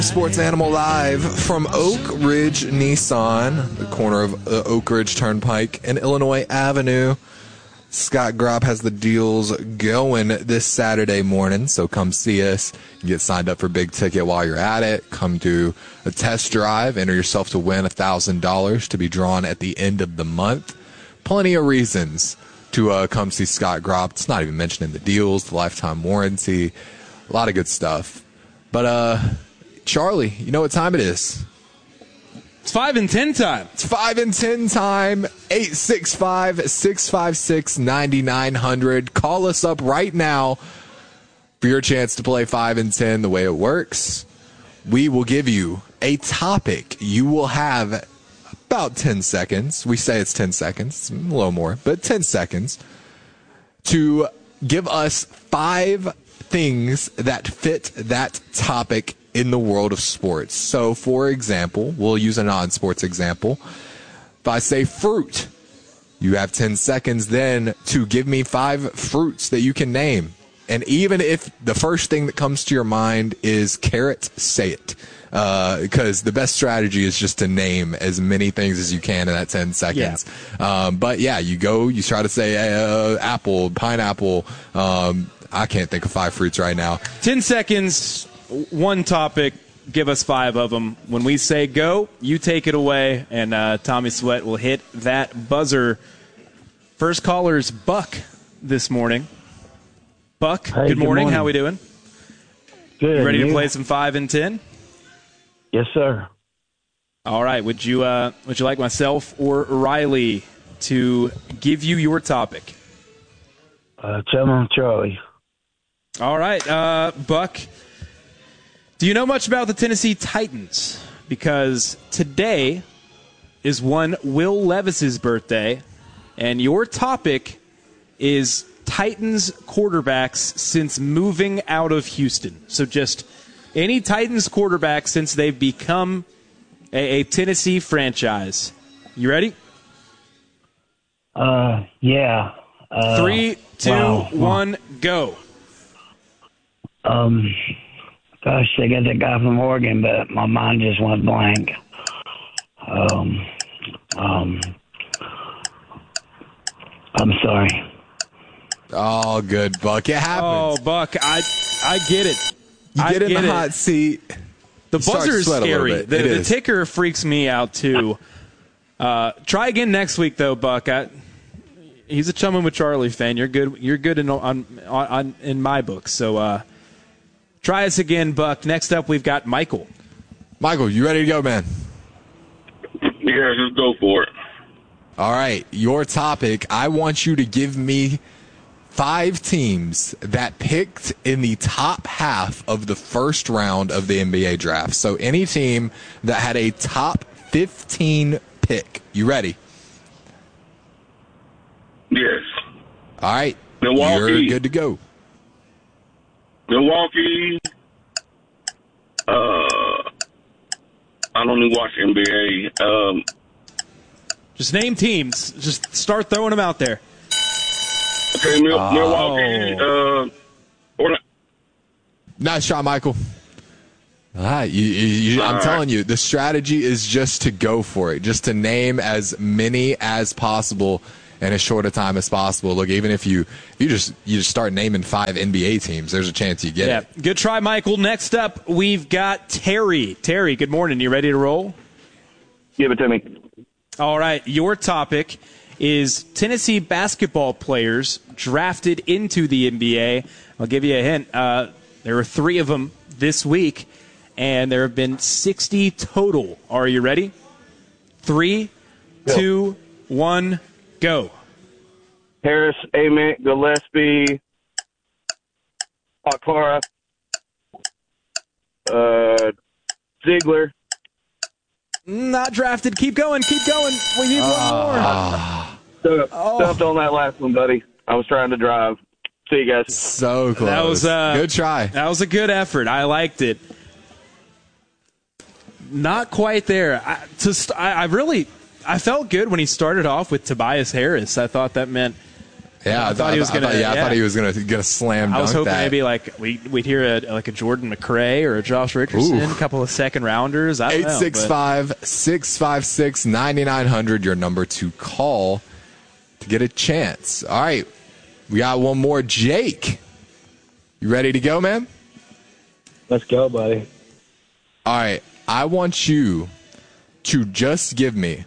Sports Animal Live from Oak Ridge Nissan, the corner of Oak Ridge Turnpike and Illinois Avenue. Scott Grob has the deals going this Saturday morning, so come see us. You get signed up for Big Ticket while you're at it. Come do a test drive. Enter yourself to win $1,000 to be drawn at the end of the month. Plenty of reasons to come see Scott Grob. It's not even mentioning the deals, the lifetime warranty, a lot of good stuff. But, Charlie, you know what time it is? It's 5 and 10 time. It's 5 and 10 time. 865-656-9900. Call us up right now for your chance to play 5 and 10. The way it works, we will give you a topic. You will have about 10 seconds. We say it's 10 seconds. It's a little more, but 10 seconds to give us 5 things that fit that topic in the world of sports. So, for example, we'll use a non-sports example. If I say fruit, you have 10 seconds then to give me 5 fruits that you can name. And even if the first thing that comes to your mind is carrot, say it. Because the best strategy is just to name as many things as you can in that 10 seconds. Yeah. But yeah, you try to say apple, pineapple. I can't think of 5 fruits right now. 10 seconds, one topic, give us 5 of them. When we say go, you take it away, and Tommy Sweat will hit that buzzer. First caller is Buck this morning. Buck, hey, good morning. How we doing? Good. You ready to play some 5 and 10? Yes, sir. All right. Would you like myself or Riley to give you your topic? Tell me, Charlie. All right, Buck. Do you know much about the Tennessee Titans? Because today is one Will Levis's birthday, and your topic is Titans quarterbacks since moving out of Houston. So just any Titans quarterback since they've become a Tennessee franchise. You ready? Yeah. 3, 2, 1, go. Gosh, they got that guy from Oregon, but my mind just went blank. I'm sorry. Oh, good, Buck. It happens. Oh, Buck, I get it. You get in the hot seat. The buzzer is scary. The ticker freaks me out, too. Try again next week, though, Buck. He's a Chumming with Charlie fan. You're good in my book. So try us again, Buck. Next up, we've got Michael. Michael, you ready to go, man? Yeah, just go for it. All right, your topic. I want you to give me 5 teams that picked in the top half of the first round of the NBA draft. So any team that had a top 15 pick. You ready? Yes. All right. Milwaukee. You're good to go. Milwaukee. I don't even watch NBA. Just name teams. Just start throwing them out there. Okay, Milwaukee. Nice shot, Michael. All right. I'm telling you, the strategy is just to go for it, just to name as many as possible in as short a time as possible. Look, even if you just start naming 5 NBA teams, there's a chance you get it. Good try, Michael. Next up, we've got Terry. Terry, good morning. You ready to roll? Give it to me. All right. Your topic is Tennessee basketball players drafted into the NBA. I'll give you a hint. There were 3 of them this week, and there have been 60 total. Are you ready? 3, 2, 1, go. Harris, Ament, Gillespie, Akpara, Ziegler. Not drafted. Keep going. Keep going. We need one more. Stuffed on that last one, buddy. I was trying to drive. See you guys. So close. That was good try. That was a good effort. I liked it. Not quite there. I felt good when he started off with Tobias Harris. I thought that meant Yeah, I thought he was gonna. I thought he was gonna slam dunk I was hoping that. maybe like we'd hear a Jordan McRae or a Josh Richardson, Ooh. a couple of second rounders. I don't know. 865-656-9900, your number to call to get a chance. All right, we got one more. Jake, you ready to go, man? Let's go, buddy. All right, I want you to just give me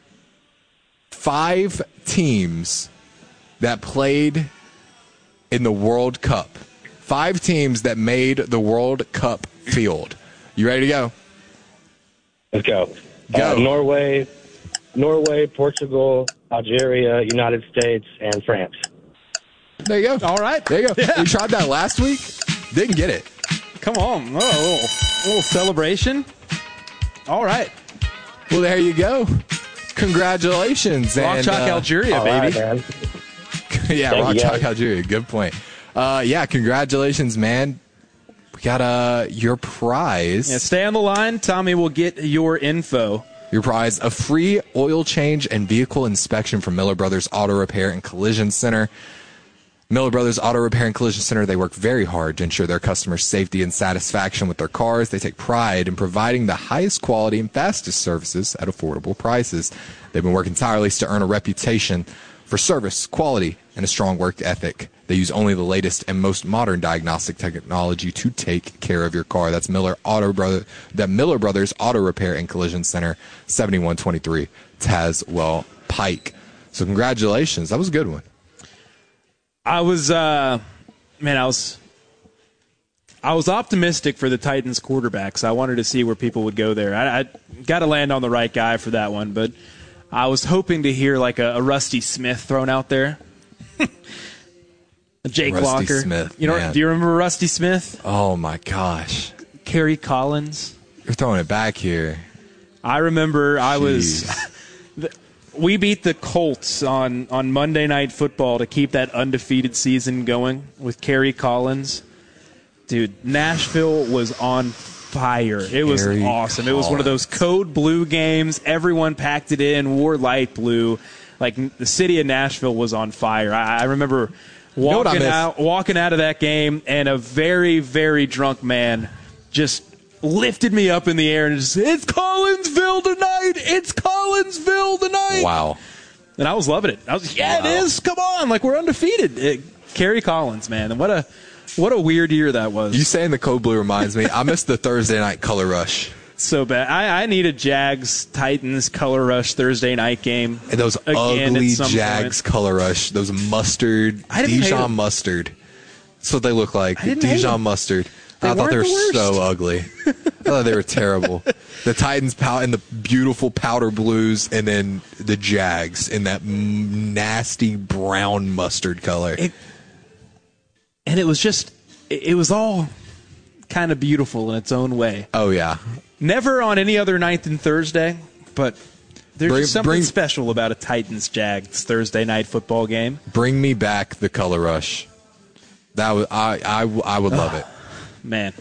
5 teams that played in the World Cup. 5 teams that made the World Cup field. You ready to go? Let's go. Go. Norway, Portugal, Algeria, United States, and France. There you go. All right. There you go. Yeah. We tried that last week. Didn't get it. Come on, a little celebration. All right, Well, there you go. Congratulations. Rock and, Chalk Algeria, All baby. right, man. yeah, Thank Rock you, Chalk guys. Algeria. Good point. Yeah, congratulations, man. We got your prize. Yeah, stay on the line. Tommy will get your info. Your prize, a free oil change and vehicle inspection from Miller Brothers Auto Repair and Collision Center. Miller Brothers Auto Repair and Collision Center, they work very hard to ensure their customers' safety and satisfaction with their cars. They take pride in providing the highest quality and fastest services at affordable prices. They've been working tirelessly to earn a reputation for service, quality, and a strong work ethic. They use only the lasted and most modern diagnostic technology to take care of your car. That's Miller Brothers Auto Repair and Collision Center, 7123 Tazewell Pike. So congratulations. That was a good one. I was optimistic for the Titans quarterbacks. I wanted to see where people would go there. I got to land on the right guy for that one, but I was hoping to hear like a Rusty Smith thrown out there. Jake Rusty Locker. Smith, You know, man. do you remember Rusty Smith? Oh, my gosh. Kerry Collins. You're throwing it back here. I remember Jeez. we beat the Colts on Monday Night Football to keep that undefeated season going with Kerry Collins. Dude, Nashville was on fire. It was Kerry awesome. It was one of those code blue games. Everyone packed it in, wore light blue. Like the city of Nashville was on fire. I remember what I walking out of that game, and a very, very drunk man just lifted me up in the air and just, it's Collinsville tonight! It's Collinsville tonight! Wow. And I was loving it. I was, Wow. It is. Come on, like we're undefeated. Kerry Collins, man, and what a weird year that was. You saying the code blue reminds me. I missed the Thursday night color rush. So bad. I need a Jags Titans color rush Thursday night game. And those again ugly at some Jags point. color rush. Those mustard, I didn't hate Dijon them. mustard. That's what they look like. I didn't hate Dijon them. mustard. They I thought they were weren't the worst. so ugly. I thought they were terrible. The Titans and the beautiful powder blues, and then the Jags in that nasty brown mustard color. And it was just, it was all kind of beautiful in its own way. Oh, yeah. Never on any other night than Thursday, but there's just something special about a Titans-Jags Thursday night football game. Bring me back the color rush. That was I would love it. Man.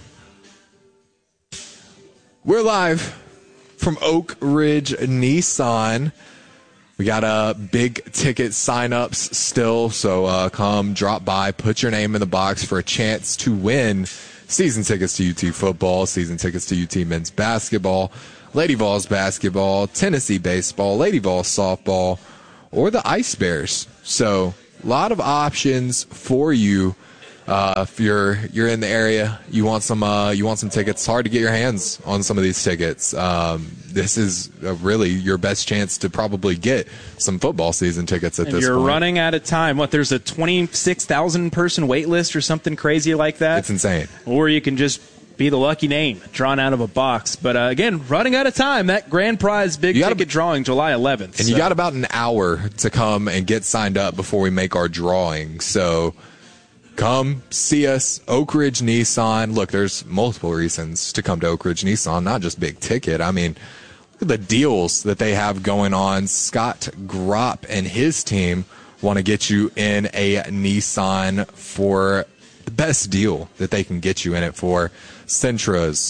We're live from Oak Ridge Nissan. We got big ticket signups still, so come drop by, put your name in the box for a chance to win season tickets to UT football, season tickets to UT men's basketball, Lady Vols basketball, Tennessee baseball, Lady Vols softball, or the Ice Bears. So a lot of options for you. If you're in the area, you want some tickets. It's hard to get your hands on some of these tickets. This is really your best chance to probably get some football season tickets at this You're point. running out of time. What, there's a 26,000 person wait list or something crazy like that? It's insane. Or you can just be the lucky name drawn out of a box. But again, running out of time. That grand prize big ticket drawing July 11th. And you got about an hour to come and get signed up before we make our drawing. So come see us, Oak Ridge Nissan. Look, there's multiple reasons to come to Oak Ridge Nissan, not just big ticket. I mean, look at the deals that they have going on. Scott Gropp and his team want to get you in a Nissan for the best deal that they can get you in it for. Sentras,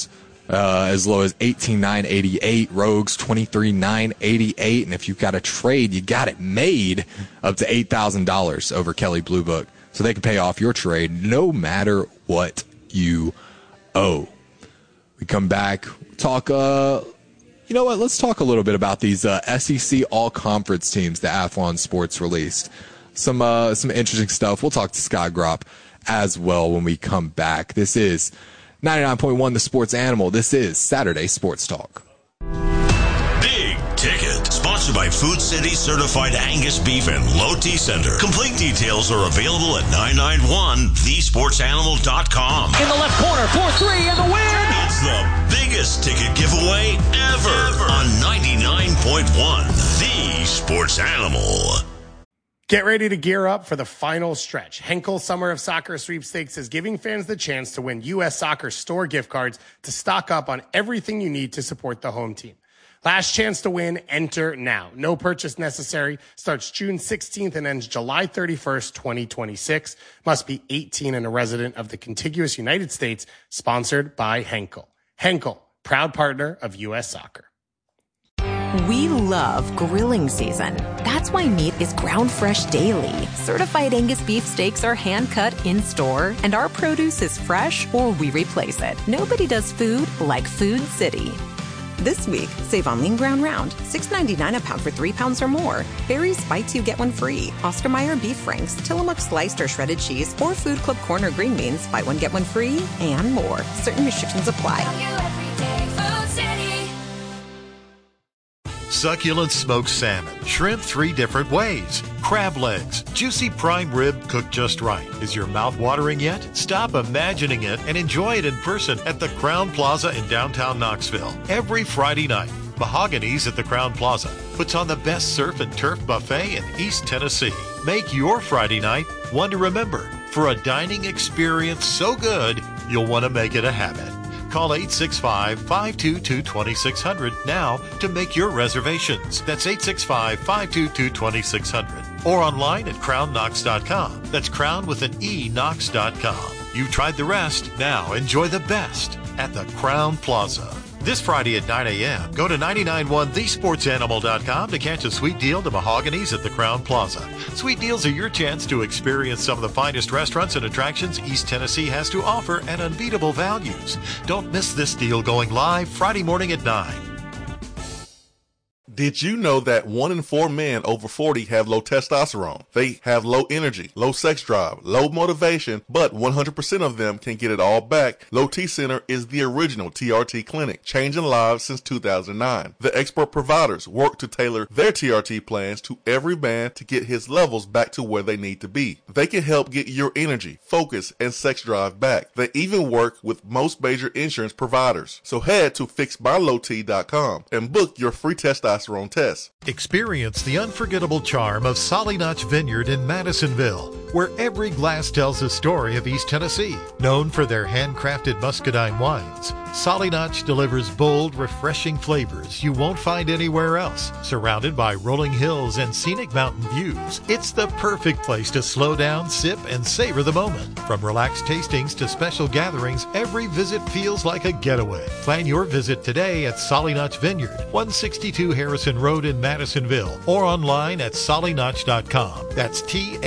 as low as $18,988. Rogues $23,988. And if you've got a trade, you got it made up to $8,000 over Kelley Blue Book. So they can pay off your trade no matter what you owe. We come back, talk, you know what? Let's talk a little bit about these SEC all-conference teams that Athlon Sports released. Some interesting stuff. We'll talk to Scott Gropp as well when we come back. This is 99.1 The Sports Animal. This is Saturday Sports Talk. Big Ticket, sponsored by Food City Certified Angus Beef and Low T Center. Complete details are available at 991thesportsanimal.com. In the left corner, 4-3 and the win! It's the biggest ticket giveaway ever on 99.1 The Sports Animal. Get ready to gear up for the final stretch. Henkel Summer of Soccer Sweepstakes is giving fans the chance to win U.S. Soccer store gift cards to stock up on everything you need to support the home team. Last chance to win, enter now. No purchase necessary. Starts June 16th and ends July 31st, 2026. Must be 18 and a resident of the contiguous United States. Sponsored by Henkel. Henkel, proud partner of U.S. Soccer. We love grilling season. That's why meat is ground fresh daily. Certified Angus beef steaks are hand cut in store, and our produce is fresh or we replace it. Nobody does food like Food City. This week, save on lean ground round, $6.99 a pound for 3 pounds or more. Barry's Bites You Get One Free. Oscar Mayer beef franks, Tillamook sliced or shredded cheese, or Food Club Corner green beans. Buy one, get one free, and more. Certain restrictions apply. Succulent smoked salmon, shrimp 3 different ways, crab legs, juicy prime rib cooked just right. Is your mouth watering yet? Stop imagining it and enjoy it in person at the Crown Plaza in downtown Knoxville. Every Friday night, Mahogany's at the Crown Plaza puts on the best surf and turf buffet in East Tennessee. Make your Friday night one to remember for a dining experience so good you'll want to make it a habit. Call 865-522-2600 now to make your reservations. That's 865-522-2600. Or online at crownknox.com. That's crown with an E, knox.com. You've tried the rest. Now enjoy the best at the Crown Plaza. This Friday at 9 a.m., go to 991thesportsanimal.com to catch a sweet deal to Mahogany's at the Crown Plaza. Sweet deals are your chance to experience some of the finest restaurants and attractions East Tennessee has to offer at unbeatable values. Don't miss this deal going live Friday morning at 9. Did you know that 1 in 4 men over 40 have low testosterone? They have low energy, low sex drive, low motivation, but 100% of them can get it all back. Low T Center is the original TRT clinic, changing lives since 2009. The expert providers work to tailor their TRT plans to every man to get his levels back to where they need to be. They can help get your energy, focus, and sex drive back. They even work with most major insurance providers. So head to fixedbylowt.com and book your free testosterone test. Experience the unforgettable charm of Solly Notch Vineyard in Madisonville, where every glass tells a story of East Tennessee. Known for their handcrafted muscadine wines, Solly Notch delivers bold, refreshing flavors you won't find anywhere else. Surrounded by rolling hills and scenic mountain views, it's the perfect place to slow down, sip, and savor the moment. From relaxed tastings to special gatherings, every visit feels like a getaway. Plan your visit today at Solly Notch Vineyard, 162 Harrison Road in Madisonville, or online at sollynotch.com. That's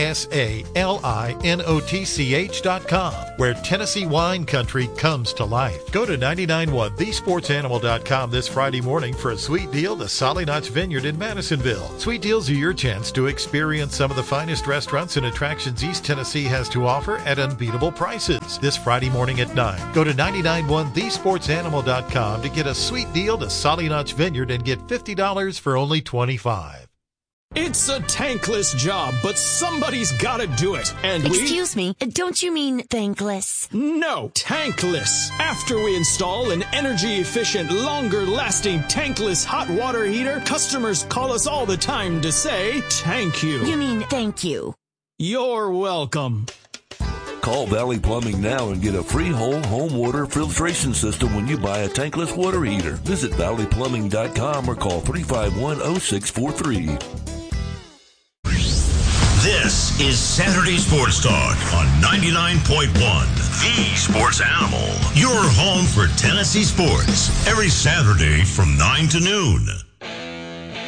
TSALINOTCH.com, where Tennessee wine country comes to life. Go to 991thesportsanimal.com this Friday morning for a sweet deal to Solly Notch Vineyard in Madisonville. Sweet deals are your chance to experience some of the finest restaurants and attractions East Tennessee has to offer at unbeatable prices. This Friday morning at 9. Go to 991thesportsanimal.com to get a sweet deal to Solly Notch Vineyard and get $50 for only $25. It's a tankless job, but somebody's gotta do it. And Excuse me, don't you mean thankless? No, tankless. After we install an energy-efficient, longer-lasting tankless hot water heater, customers call us all the time to say, thank you. You mean thank you. You're welcome. Call Valley Plumbing now and get a free whole home water filtration system when you buy a tankless water heater. Visit valleyplumbing.com or call 351-0643. This is Saturday Sports Talk on 99.1, The Sports Animal. Your home for Tennessee sports every Saturday from 9 to noon.